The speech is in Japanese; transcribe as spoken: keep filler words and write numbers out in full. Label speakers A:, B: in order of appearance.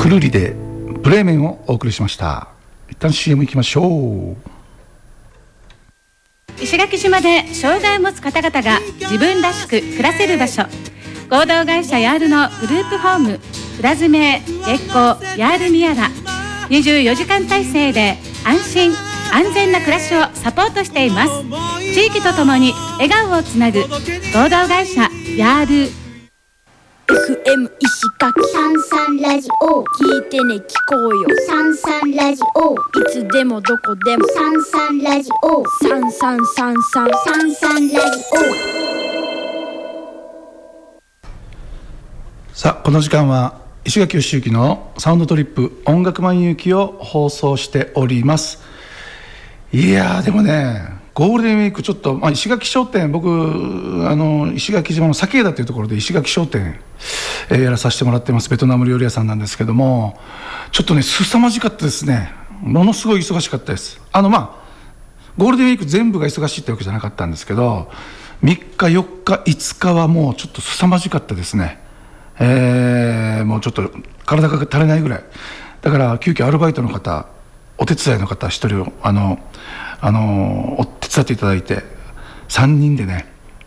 A: くるりでブレーメンをお送りしました。一旦 シーエム 行きましょう。
B: 石垣島で障害を持つ方々が自分らしく暮らせる場所、合同会社ヤールのグループホーム浦詰月光ヤールミヤラ、にじゅうよじかん体制で安心安全な暮らしをサポートしています。地域とともに笑顔をつなぐ合同会社ヤール。
C: エフエム 石垣
D: サンサンラジオ、
C: 聞いてね、聞こうよ。
D: サンサンラジオ、
C: いつでもどこでも
D: サンサンラジオ、
C: サンサンサンサン
D: サンサンラジ
A: オ。さあこの時間は石垣義行のサウンドトリップ音楽漫遊記を放送しております。いやーでもね、ゴールデンウィークちょっと、まあ、石垣商店、僕あの石垣島の酒枝というところで石垣商店、えー、やらさせてもらってます。ベトナム料理屋さんなんですけども、ちょっとね凄まじかったですね。ものすごい忙しかったです。あのまあゴールデンウィーク全部が忙しいってわけじゃなかったんですけど、みっかよっかいつかはもうちょっと凄まじかったですね。えー、もうちょっと体が足りないぐらいだから、急遽アルバイトの方、お手伝いの方一人をあのあのお手伝っていただいて、さんにんでね